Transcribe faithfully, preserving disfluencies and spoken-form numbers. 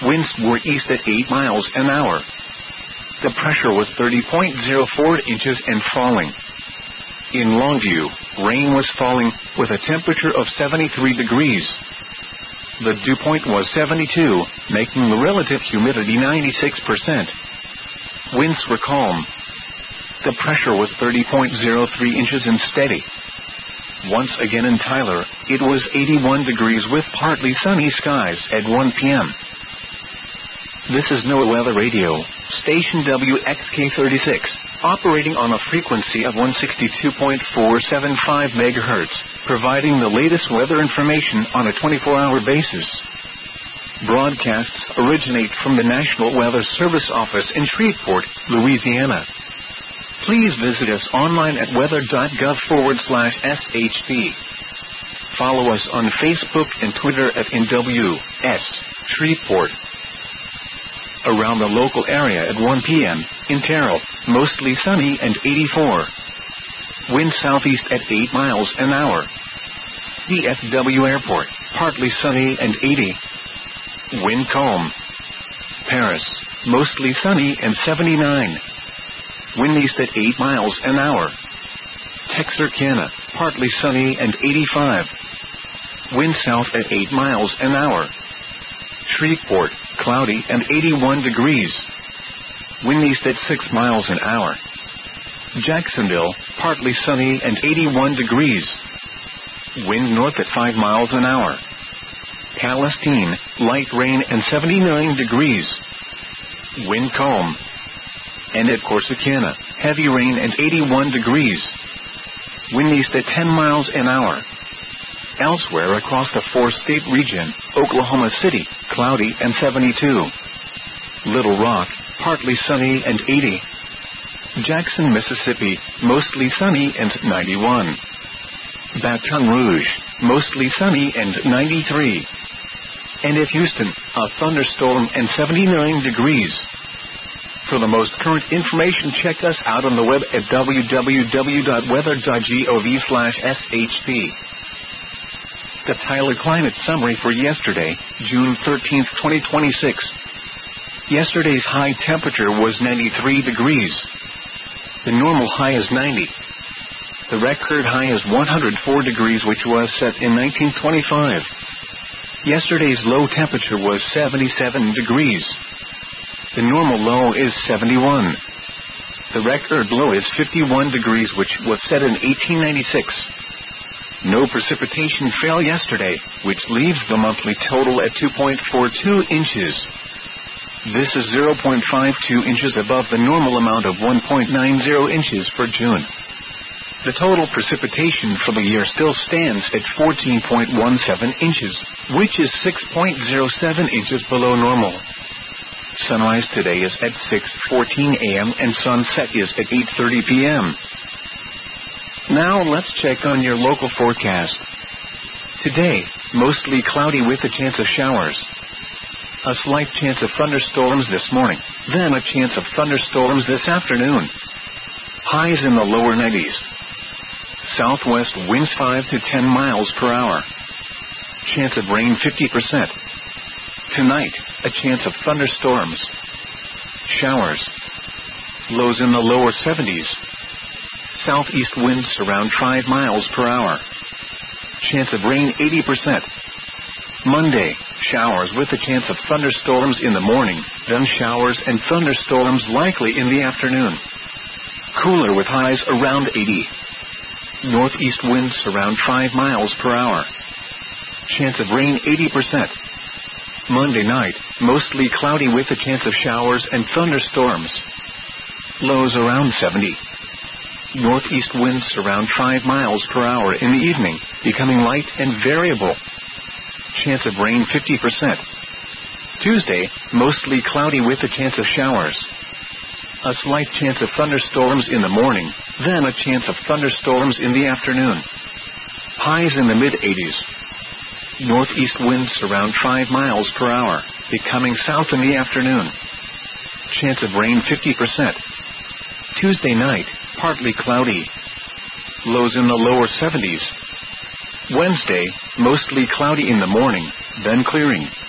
Winds were east at eight miles an hour. The pressure was thirty point zero four inches and falling. In Longview, rain was falling, with a temperature of seventy-three degrees. The dew point was seventy-two, making the relative humidity ninety-six percent. Winds were calm. The pressure was thirty point zero three inches and steady. Once again in Tyler, it was eighty-one degrees with partly sunny skies at one p.m. This is NOAA Weather Radio, station W X K thirty-six, operating on a frequency of one sixty-two point four seven five megahertz, providing the latest weather information on a twenty-four hour basis. Broadcasts originate from the National Weather Service office in Shreveport, Louisiana. Please visit us online at weather.gov forward slash SHP. Follow us on Facebook and Twitter at N W S Shreveport. Around the local area at one p.m., in Terrell, mostly sunny and eighty-four. Wind southeast at eight miles an hour. D F W Airport, partly sunny and eighty. Wind calm. Paris, mostly sunny and seventy-nine. Wind east at eight miles an hour. Texarkana, partly sunny and eighty-five. Wind south at eight miles an hour. Shreveport, cloudy and eighty-one degrees. Wind east at six miles an hour. Jacksonville, partly sunny and eighty-one degrees. Wind north at five miles an hour. Palestine, light rain and seventy-nine degrees. Wind calm. And at Corsicana, heavy rain and eighty-one degrees. Wind east at ten miles an hour. Elsewhere across the four-state region, Oklahoma City, cloudy and seventy-two. Little Rock, partly sunny and eighty. Jackson, Mississippi, mostly sunny and ninety-one. Baton Rouge, mostly sunny and ninety-three. And at Houston, a thunderstorm and seventy-nine degrees. For the most current information, check us out on the web at w w w dot weather dot gov slash S H P. The Tyler Climate Summary for yesterday, June thirteenth, twenty twenty-six. Yesterday's high temperature was ninety-three degrees. The normal high is ninety. The record high is one hundred four degrees, which was set in nineteen twenty-five. Yesterday's low temperature was seventy-seven degrees. The normal low is seventy-one. The record low is fifty-one degrees, which was set in eighteen ninety-six. No precipitation fell yesterday, which leaves the monthly total at two point four two inches. This is zero point five two inches above the normal amount of one point nine zero inches for June. The total precipitation for the year still stands at fourteen point one seven inches, which is six point zero seven inches below normal. Sunrise today is at six fourteen a.m. and sunset is at eight thirty p.m. Now let's check on your local forecast. Today, mostly cloudy with a chance of showers. A slight chance of thunderstorms this morning, then a chance of thunderstorms this afternoon. Highs in the lower nineties. Southwest winds five to ten miles per hour. Chance of rain fifty percent. Tonight, a chance of thunderstorms. Showers. Lows in the lower seventies. Southeast winds around five miles per hour. Chance of rain eighty percent. Monday, showers with a chance of thunderstorms in the morning, then showers and thunderstorms likely in the afternoon. Cooler with highs around eighty. Northeast winds around five miles per hour. Chance of rain eighty percent. Monday night, mostly cloudy with a chance of showers and thunderstorms. Lows around seventy. Northeast winds around five miles per hour in the evening, becoming light and variable. Chance of rain fifty percent. Tuesday, mostly cloudy with a chance of showers. A slight chance of thunderstorms in the morning, then a chance of thunderstorms in the afternoon. Highs in the mid-eighties. Northeast winds around five miles per hour, becoming south in the afternoon. Chance of rain fifty percent. Tuesday night, partly cloudy. Lows in the lower seventies. Wednesday, mostly cloudy in the morning, then clearing.